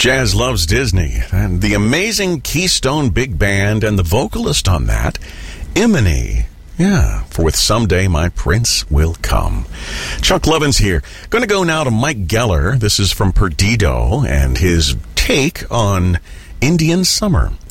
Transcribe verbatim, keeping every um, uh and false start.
Jazz Loves Disney, and the amazing Keystone Big Band, and the vocalist on that, Imani. Yeah, for with Someday My Prince Will Come. Chuck Lovins here. Going to go now to Mike Geller. This is from Perdido, and his take on Indian Summer.